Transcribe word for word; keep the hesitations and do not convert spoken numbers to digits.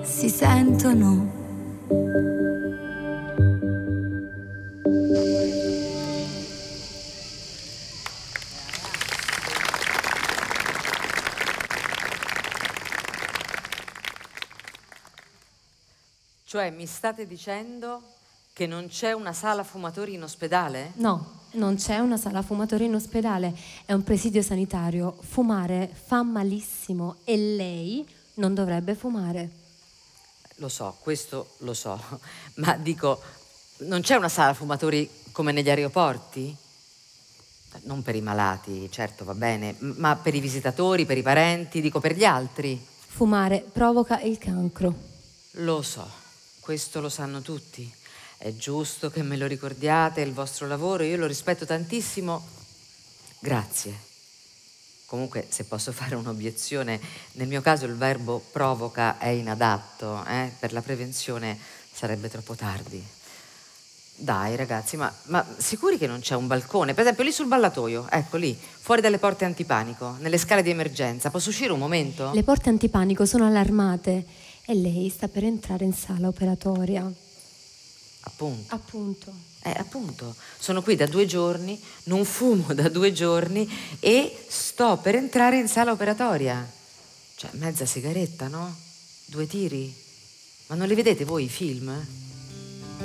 si sentono. Cioè, mi state dicendo che non c'è una sala fumatori in ospedale? No, non c'è una sala fumatori in ospedale, è un presidio sanitario. Fumare fa malissimo e lei non dovrebbe fumare. Lo so, questo lo so, ma dico, non c'è una sala fumatori come negli aeroporti? Non per i malati, certo, va bene, ma per i visitatori, per i parenti, dico per gli altri. Fumare provoca il cancro. Lo so. Questo lo sanno tutti. È giusto che me lo ricordiate, è il vostro lavoro, io lo rispetto tantissimo. Grazie. Comunque, se posso fare un'obiezione, nel mio caso il verbo provoca è inadatto, eh? Per la prevenzione sarebbe troppo tardi. Dai ragazzi, ma, ma sicuri che non c'è un balcone? Per esempio lì sul ballatoio, ecco lì, fuori dalle porte antipanico, nelle scale di emergenza. Posso uscire un momento? Le porte antipanico sono allarmate e lei sta per entrare in sala operatoria. Appunto. Appunto. Eh, appunto. Sono qui da due giorni, non fumo da due giorni e sto per entrare in sala operatoria. Cioè, mezza sigaretta, no? Due tiri. Ma non li vedete voi i film?